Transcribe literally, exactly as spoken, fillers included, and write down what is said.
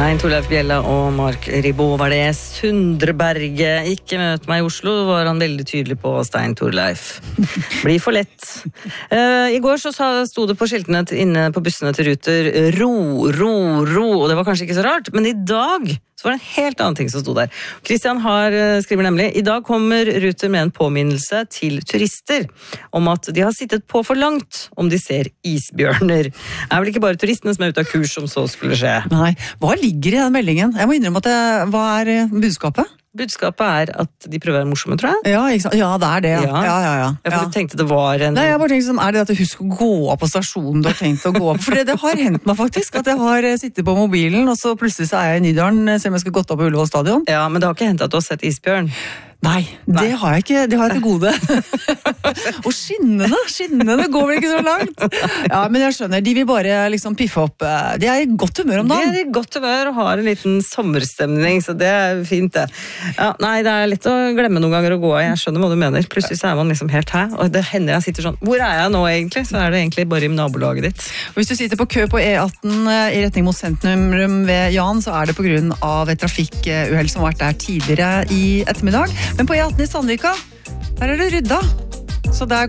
Stein Torleif Bjella og Mark Ribot var det. Sundreberget, ikke møt meg i Oslo, var han veldig tydelig på, Stein Torleif. Blir for lett. Uh, I går så sto det på skiltene inne på bussene til Ruter, ro, ro, ro, og det var kanskje ikke så rart, men i dag så var det en helt annen ting som sto der. Christian har, skriver nemlig, i dag kommer Ruter med en påminnelse til turister om at de har sittet på for langt om de ser isbjørner. Det er vel ikke bare turistene som er ute av kurs som så skulle skje. Nei, hva ligger i den meldingen? Jeg må innrømme at det, hva er budskapet? Budskapet er at de prøver å være morsomme, tror jeg. Ja, ikke sant? Ja, det er det. Ja, ja, ja. ja, ja. ja for du tenkte det var en... Nei, jeg bare tenkte sånn, er det at du husker å gå av på stasjonen du har tenkt å gå av? For det, det har hendt meg faktisk, at jeg har sittet på mobilen, og så plutselig så er jeg i Nydalen, selv om jeg skal gått opp på Ullevål stadion. Ja, men det har ikke hendt at du har sett isbjørn. Nei, Nei, det har jeg ikke, det har jeg til gode. Og skinnene, skinnene går vel ikke så langt. Ja, men jeg skjønner, de vil bare liksom piffe opp. De er i godt humør om dagen. De er i godt humør og har en liten sommerstemning, så det er fint det. Ja, nei, det er litt å glemme noen ganger å gå av. Jeg skjønner hva du mener. Plutselig så er man liksom helt her, og det hender jeg sitter sånn, hvor er jeg nå egentlig? Så er det egentlig bare i nabolaget ditt. Og hvis du sitter på kø på E atten i retning mot sentrum ved Jan, så er det på grunn av et trafikkuhell som har vært der tidligere i ettermiddag. Men på E atten i Sandvika, der er det rydda. Så der